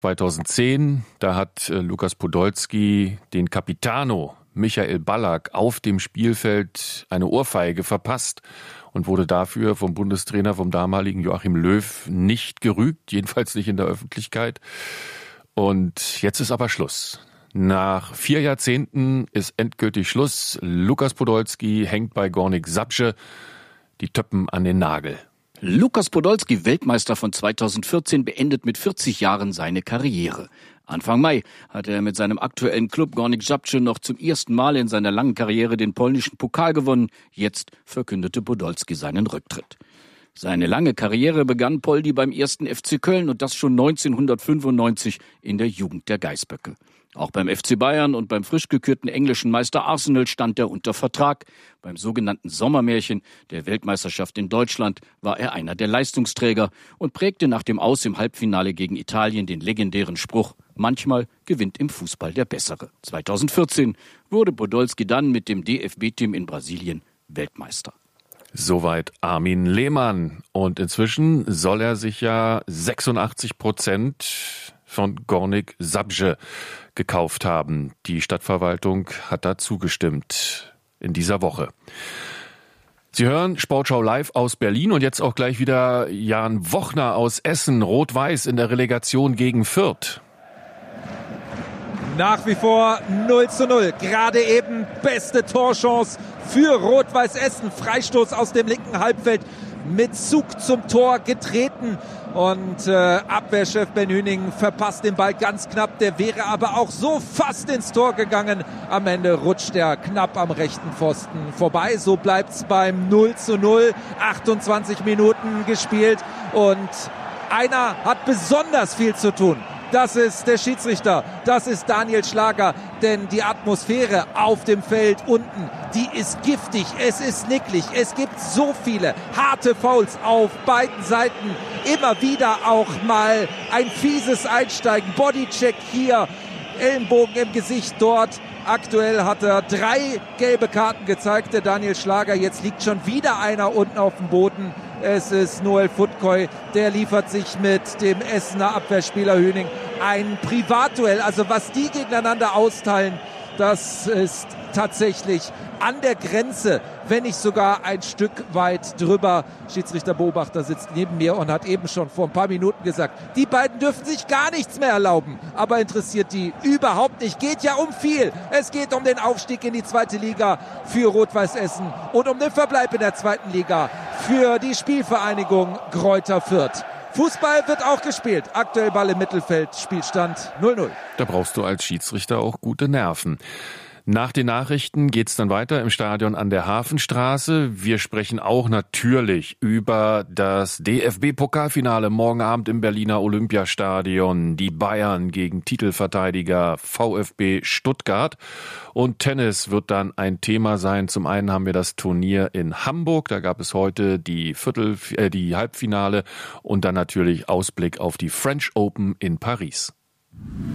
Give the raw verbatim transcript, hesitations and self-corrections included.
zweitausendzehn, da hat äh, Lukas Podolski den Capitano Michael Ballack auf dem Spielfeld eine Ohrfeige verpasst und wurde dafür vom Bundestrainer, vom damaligen Joachim Löw, nicht gerügt, jedenfalls nicht in der Öffentlichkeit. Und jetzt ist aber Schluss. Nach vier Jahrzehnten ist endgültig Schluss. Lukas Podolski hängt bei Górnik Zabrze die Töppen an den Nagel. Lukas Podolski, Weltmeister von zweitausendvierzehn, beendet mit vierzig Jahren seine Karriere. Anfang Mai hatte er mit seinem aktuellen Klub Górnik Zabrze noch zum ersten Mal in seiner langen Karriere den polnischen Pokal gewonnen. Jetzt verkündete Podolski seinen Rücktritt. Seine lange Karriere begann Poldi beim ersten F C Köln und das schon neunzehnhundertfünfundneunzig in der Jugend der Geißböcke. Auch beim F C Bayern und beim frisch gekürten englischen Meister Arsenal stand er unter Vertrag. Beim sogenannten Sommermärchen der Weltmeisterschaft in Deutschland war er einer der Leistungsträger und prägte nach dem Aus im Halbfinale gegen Italien den legendären Spruch: Manchmal gewinnt im Fußball der Bessere. zweitausendvierzehn wurde Podolski dann mit dem D F B-Team in Brasilien Weltmeister. Soweit Armin Lehmann. Und inzwischen soll er sich ja sechsundachtzig Prozent von Górnik Zabrze gekauft haben. Die Stadtverwaltung hat da zugestimmt in dieser Woche. Sie hören Sportschau live aus Berlin und jetzt auch gleich wieder Jan Wochner aus Essen. Rot-Weiß in der Relegation gegen Fürth. Nach wie vor null zu null. Gerade eben beste Torchance für Rot-Weiß Essen. Freistoß aus dem linken Halbfeld mit Zug zum Tor getreten. Und äh, Abwehrchef Ben Hüning verpasst den Ball ganz knapp. Der wäre aber auch so fast ins Tor gegangen. Am Ende rutscht er knapp am rechten Pfosten vorbei. So bleibt's beim null zu null. achtundzwanzig Minuten gespielt. Und einer hat besonders viel zu tun. Das ist der Schiedsrichter, das ist Daniel Schlager, denn die Atmosphäre auf dem Feld unten, die ist giftig, es ist nicklig, es gibt so viele harte Fouls auf beiden Seiten, immer wieder auch mal ein fieses Einsteigen, Bodycheck hier, Ellenbogen im Gesicht dort. Aktuell hat er drei gelbe Karten gezeigt, der Daniel Schlager. Jetzt liegt schon wieder einer unten auf dem Boden. Es ist Noel Futkoy, der liefert sich mit dem Essener Abwehrspieler Hüning ein Privatduell. Also was die gegeneinander austeilen, das ist tatsächlich an der Grenze, wenn nicht sogar ein Stück weit drüber. Schiedsrichterbeobachter sitzt neben mir und hat eben schon vor ein paar Minuten gesagt, die beiden dürfen sich gar nichts mehr erlauben. Aber interessiert die überhaupt nicht. Geht ja um viel. Es geht um den Aufstieg in die zweite Liga für Rot-Weiß Essen und um den Verbleib in der zweiten Liga für die Spielvereinigung Greuther Fürth. Fußball wird auch gespielt. Aktuell Ball im Mittelfeld, Spielstand null null. Da brauchst du als Schiedsrichter auch gute Nerven. Nach den Nachrichten geht's dann weiter im Stadion an der Hafenstraße. Wir sprechen auch natürlich über das D F B-Pokalfinale morgen Abend im Berliner Olympiastadion. Die Bayern gegen Titelverteidiger VfB Stuttgart. Und Tennis wird dann ein Thema sein. Zum einen haben wir das Turnier in Hamburg. Da gab es heute die Viertel, äh, die Halbfinale und dann natürlich Ausblick auf die French Open in Paris.